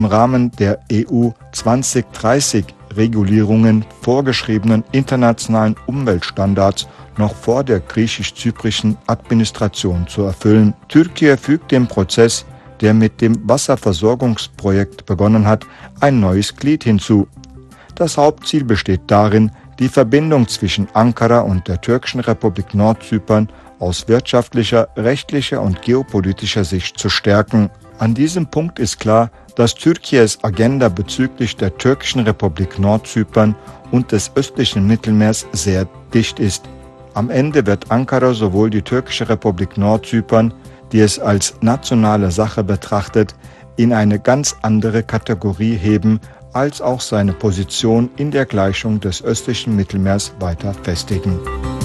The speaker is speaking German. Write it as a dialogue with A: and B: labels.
A: im Rahmen der EU 2030-Regulierungen vorgeschriebenen internationalen Umweltstandards noch vor der griechisch-zyprischen Administration zu erfüllen. Türkei fügt dem Prozess, der mit dem Wasserversorgungsprojekt begonnen hat, ein neues Glied hinzu. Das Hauptziel besteht darin, die Verbindung zwischen Ankara und der türkischen Republik Nordzypern aus wirtschaftlicher, rechtlicher und geopolitischer Sicht zu stärken. An diesem Punkt ist klar, dass Türkies Agenda bezüglich der türkischen Republik Nordzypern und des östlichen Mittelmeers sehr dicht ist. Am Ende wird Ankara sowohl die türkische Republik Nordzypern, die es als nationale Sache betrachtet, in eine ganz andere Kategorie heben, als auch seine Position in der Gleichung des östlichen Mittelmeers weiter festigen.